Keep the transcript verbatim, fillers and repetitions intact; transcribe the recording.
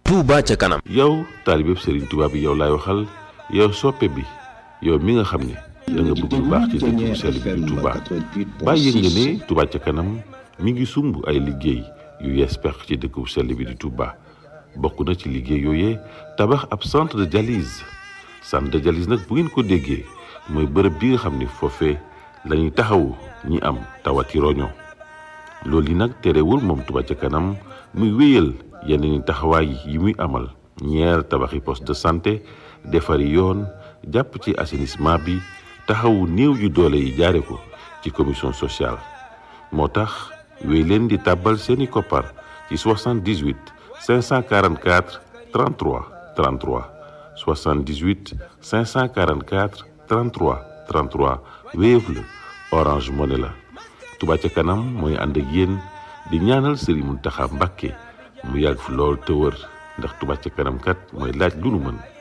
Touba ca kanam. yow taalibeb Serigne Touba bi yow laay waxal yow soppe bi yow mi nga xam ne da nga bëgg lu baax ci dëkk bu sell bi di Touba bàyyi nga ne Touba ca kanam mi ngi sumb ay liggéey yu yees peq ci dëkk bu sell bi di Touba bokk na ci liggéey yooyee tabax ab centre de dialyse centre de dialyse nag bu ngeen ko déggee mooy bërëb bi nga xam ne foofee la ñuy taxawu ñi am tawati roño loolu yi nag terewul moom Touba ca kanam muy wéyal yeneen taxawaay yi muy amal ñeer tabaxi poste de santé defari yoon jàpp ci assainissement bi taxawu néew yu doole yi jaare ko ci commission sociale moo tax wéy leen di tàbbal seeni koppar ci soixante-dix-huit cinq cent quarante-quatre trente-trois trente-trois soixante-dix-huit cinq cent quarante-quatre trente-trois trente-trois Wave la Orange Money la Touba ca kanam mooy ànd ak yéen di ñaanal Serigne Mountakha Mbacké mu yàgg fi lool te wër ndax Touba ca kanam kat mooy laaj lu nu mën